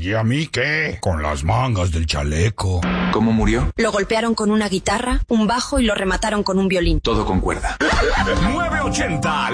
¿Y a mí qué? Con las mangas del chaleco. ¿Cómo murió? Lo golpearon con una guitarra, un bajo y lo remataron con un violín. Todo con cuerda. 980